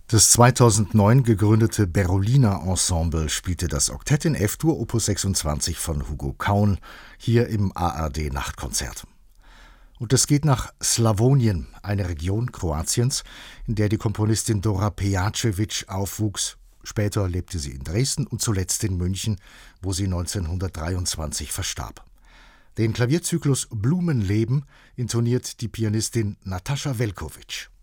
Das 2009 gegründete Berolina Ensemble spielte das Oktett in F-Dur Opus 26 von Hugo Kaun hier im ARD Nachtkonzert. Und es geht nach Slawonien, eine Region Kroatiens, in der die Komponistin Dora Pejacevic aufwuchs. Später lebte sie in Dresden und zuletzt in München, wo sie 1923 verstarb. Den Klavierzyklus Blumenleben intoniert die Pianistin Natascha Velkovic.